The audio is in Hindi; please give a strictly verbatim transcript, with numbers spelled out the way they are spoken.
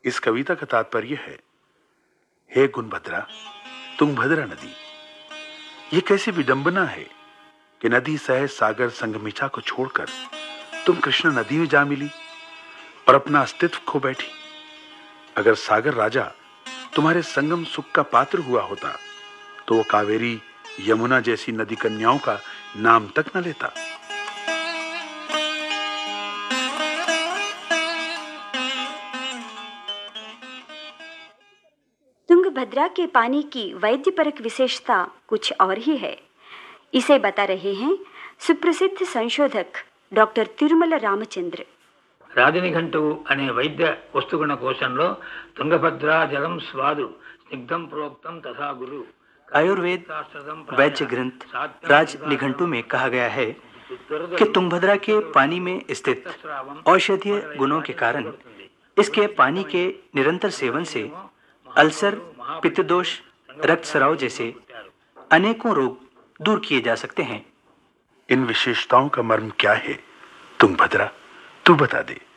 इस कविता का तात्पर्य है, हे गुणभद्रा, तुंगभद्रा नदी, ये कैसी विडंबना है कि नदी सहज सागर संगमिचा को छोड़कर तुम कृष्णा नदी में जा मिली और अपना अस्तित्व खो बैठी। अगर सागर राजा तुम्हारे संगम सुख का पात्र हुआ होता तो वो कावेरी, यमुना जैसी नदी कन्याओं का नाम तक न लेता। तुंगभद्रा के पानी की वैद्यपरक विशेषता कुछ और ही है। इसे बता रहे हैं सुप्रसिद्ध संशोधक डॉक्टर तिरुमल रामचंद्र। రాజనిఘంటువు అనే వైద్య వస్తుగుణ కోశంలో తుంగభద్రా జలం స్వాదు స్నిగ్ధం ప్రోక్తం తథా గురు। आयुर्वेद वैद्य ग्रंथ राज निघंटु में कहा गया है कि तुंगभद्रा के पानी में स्थित औषधीय गुणों के कारण इसके पानी के निरंतर सेवन से अल्सर, पित्तदोष, रक्तस्राव जैसे अनेकों रोग दूर किए जा सकते हैं। इन विशेषताओं का मर्म क्या है तुंगभद्रा, तू बता दे।